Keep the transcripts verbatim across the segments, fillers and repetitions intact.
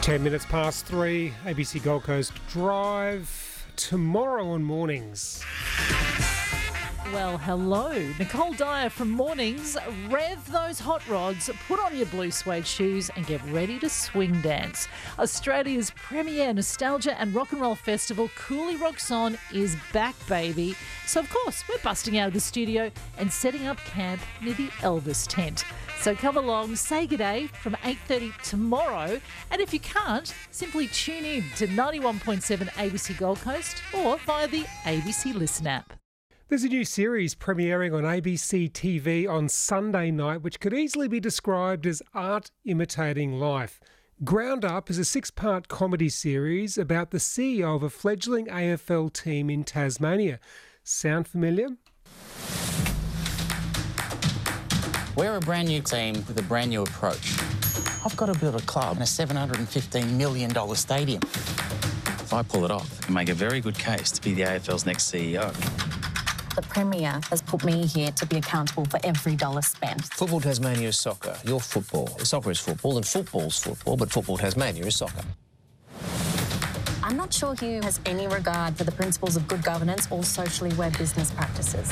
Ten minutes past three, A B C Gold Coast Drive, tomorrow on Mornings. Well, hello. Nicole Dyer from Mornings. Rev those hot rods, put on your blue suede shoes and get ready to swing dance. Australia's premier nostalgia and rock and roll festival, Cooley Rocks On, is back, baby. So, of course, we're busting out of the studio and setting up camp near the Elvis tent. So come along, say g'day from eight thirty tomorrow. And if you can't, simply tune in to ninety-one point seven A B C Gold Coast or via the A B C Listen app. There's a new series premiering on A B C T V on Sunday night, which could easily be described as art imitating life. Ground Up is a six-part comedy series about the C E O of a fledgling A F L team in Tasmania. Sound familiar? We're a brand new team with a brand new approach. I've got to build a club in a seven hundred fifteen million dollars stadium. If I pull it off, I can make a very good case to be the A F L's next C E O. The Premier has put me here to be accountable for every dollar spent. Football Tasmania is soccer. You're football. Soccer is football, and football's football, but Football Tasmania is soccer. I'm not sure Hugh has any regard for the principles of good governance or socially aware business practices.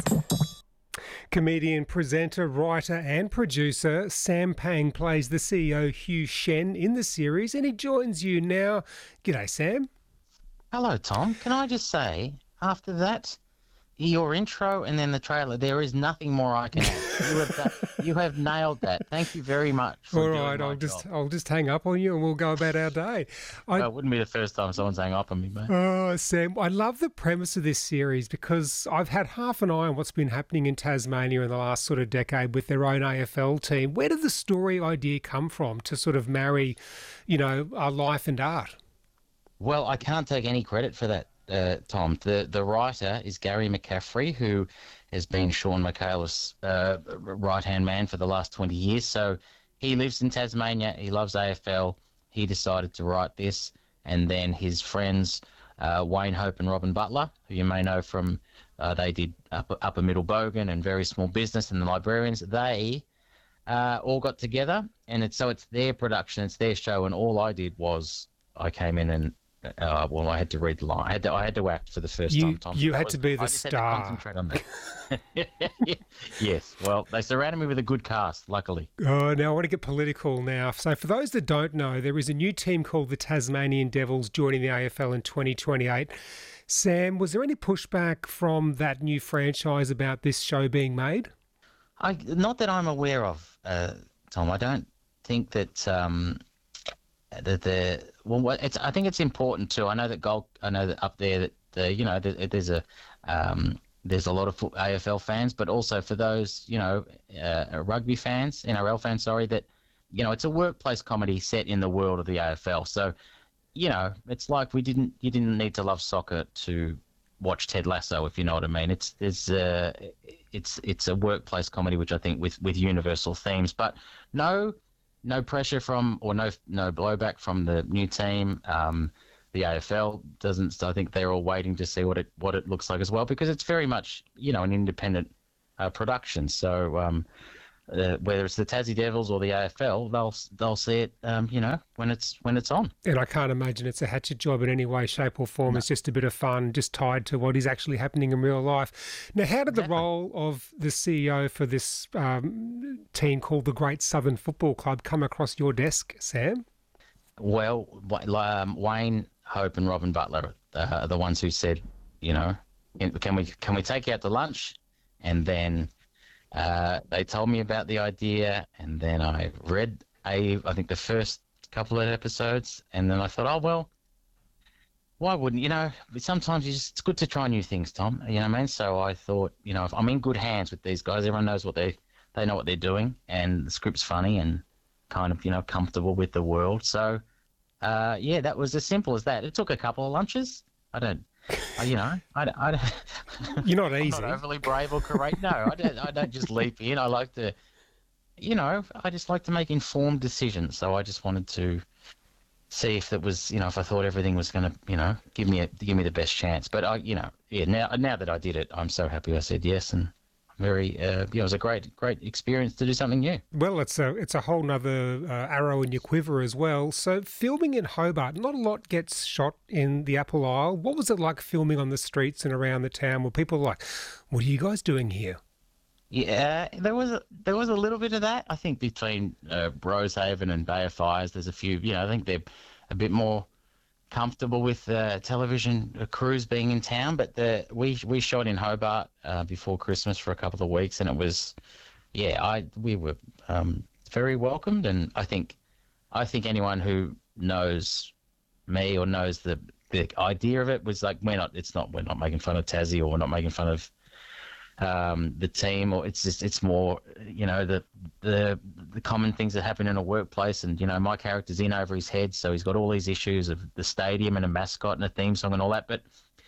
Comedian, presenter, writer and producer Sam Pang plays the C E O Hugh Shen in the series, and he joins you now. G'day, Sam. Hello, Tom. Can I just say, after that, your intro and then the trailer, there is nothing more I can add. You have, done, you have nailed that. Thank you very much. For All doing right, my I'll just job. I'll just hang up on you and we'll go about our day. I, Well, it wouldn't be the first time someone's hung up on me, mate. Oh, Sam, I love the premise of this series because I've had half an eye on what's been happening in Tasmania in the last sort of decade with their own A F L team. Where did the story idea come from to sort of marry, you know, our life and art? Well, I can't take any credit for that, uh, Tom. The the writer is Gary McCaffrey, who has been Sean Michaela's uh, right-hand man for the last twenty years. So he lives in Tasmania. He loves A F L. He decided to write this. And then his friends, uh, Wayne Hope and Robin Butler, who you may know from, uh, they did Upper, Upper Middle Bogan and Very Small Business and The Librarians, they uh, all got together. And it's, so it's their production, it's their show. And all I did was I came in and Uh, well, I had to read the line. I had to, I had to act for the first You, time, Tom. you That had was- to be the I just star. Had to concentrate on that. Yes. Well, they surrounded me with a good cast, luckily. Oh, now I want to get political now. So for those that don't know, there is a new team called the Tasmanian Devils joining the A F L in twenty twenty-eight. Sam, was there any pushback from that new franchise about this show being made? I, not that I'm aware of, uh, Tom. I don't think that um, that the well, what- it's. I think it's important too. I know that Gold. I know that up there that the you know there, there's a um, there's a lot of fo- A F L fans, but also for those you know uh, rugby fans, N R L fans. Sorry, that you know it's a workplace comedy set in the world of the A F L. So you know it's like we didn't you didn't need to love soccer to watch Ted Lasso, if you know what I mean. It's it's uh, it's it's a workplace comedy, which I think with with universal themes, but no. No pressure from, or no no blowback from the new team. Um, the A F L doesn't. So I think they're all waiting to see what it what it looks like as well, because it's very much you know an independent uh, production. So um, uh, whether it's the Tassie Devils or the A F L, they'll they'll see it um, you know when it's when it's on. And I can't imagine it's a hatchet job in any way, shape or form. No. It's just a bit of fun, just tied to what is actually happening in real life. Now, how did the Exactly. role of the C E O for this um, team called the Great Southern Football Club come across your desk, Sam? Well, um, Wayne Hope and Robin Butler uh, are the ones who said, you know, can we can we take you out to lunch? And then uh, they told me about the idea, and then I read a I think the first couple of episodes, and then I thought, oh well, why wouldn't you know? Sometimes you just, it's good to try new things, Tom. You know what I mean? So I thought, you know, if I'm in good hands with these guys, everyone knows what they they know what they're doing, and the script's funny and kind of you know comfortable with the world. So uh, yeah, that was as simple as that. It took a couple of lunches. I don't, I, you know, I, don't- I don't. You're not I'm easy. not overly brave or courageous. No, I don't. I don't just leap in. I like to, you know, I just like to make informed decisions. So I just wanted to see if it was, you know, if I thought everything was going to, you know, give me a give me the best chance. But I, you know, yeah. Now now that I did it, I'm so happy I said yes, and very, uh, you know, it was a great, great experience to do something new. Well, it's a it's a whole nother uh, arrow in your quiver as well. So filming in Hobart, not a lot gets shot in the Apple Isle. What was it like filming on the streets and around the town? Were people like, what are you guys doing here? Yeah, there was a, there was a little bit of that. I think between uh, Rosehaven and Bay of Fires, there's a few. You know, I think they're a bit more comfortable with uh, television crews being in town. But the we we shot in Hobart uh, before Christmas for a couple of weeks, and it was, yeah, I we were um, very welcomed, and I think I think anyone who knows me or knows the the idea of it was like, we're not. It's not. We're not making fun of Tassie, or we're not making fun of um the team, or it's just it's more, you know, the the the common things that happen in a workplace. And, you know, my character's in over his head, so he's got all these issues of the stadium and a mascot and a theme song and all that. But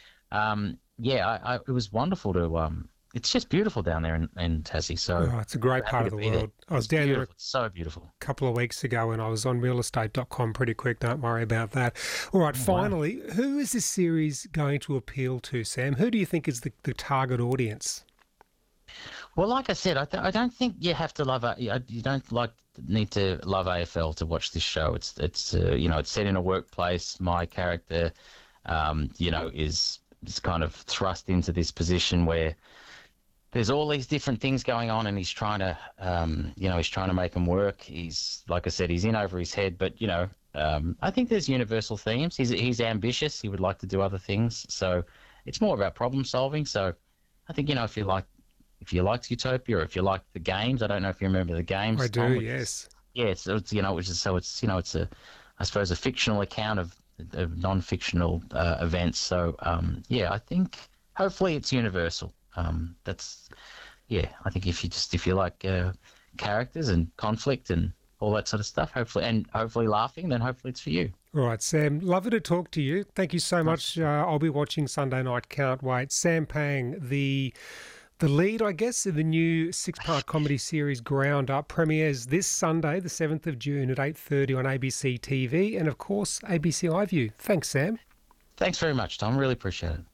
um yeah, I, I it was wonderful to um it's just beautiful down there in, in Tassie. So Oh, it's a great part of the world. I was down there a It's so beautiful. couple of weeks ago and I was on real estate dot com pretty quick. Don't worry about that. All right, finally, who is this series going to appeal to, Sam? Who do you think is the, the target audience? Well, like I said, I, th- I don't think you have to love. A- you don't like need to love A F L to watch this show. It's it's uh, you know, it's set in a workplace. My character, um, you know, is is kind of thrust into this position where there's all these different things going on, and he's trying to, um, you know, he's trying to make them work. He's, like I said, he's in over his head. But, you know, um, I think there's universal themes. He's he's ambitious. He would like to do other things. So it's more about problem solving. So I think, you know, if you like. If you liked Utopia, or if you liked the games, I don't know if you remember the games. I do, Tom, which yes. Is, yeah, so it's, you know, which is so it's you know it's a, I suppose, a fictional account of, of non-fictional uh, events. So um, yeah, I think hopefully it's universal. Um, that's yeah, I think if you just if you like uh, characters and conflict and all that sort of stuff, hopefully and hopefully laughing, then hopefully it's for you. All right, Sam, lovely to talk to you. Thank you so much. Uh, I'll be watching Sunday night. Can't wait. Sam Pang, the The lead, I guess, in the new six-part comedy series Ground Up, premieres this Sunday, the seventh of June at eight thirty on A B C T V and, of course, A B C iView. Thanks, Sam. Thanks very much, Tom. Really appreciate it.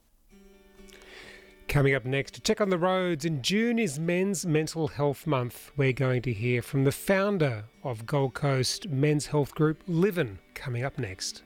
Coming up next, to check on the roads, in June is Men's Mental Health Month. We're going to hear from the founder of Gold Coast Men's Health Group, Livin, coming up next.